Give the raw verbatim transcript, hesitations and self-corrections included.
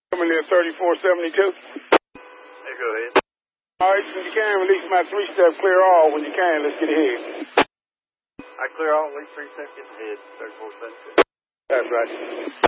Coming in thirty-four seventy-two. Hey, go ahead. All right, when you can, release my three-step, clear all. When you can, let's get ahead. I clear all, at least three steps, get ahead, thirty-four seventy-two. That's right.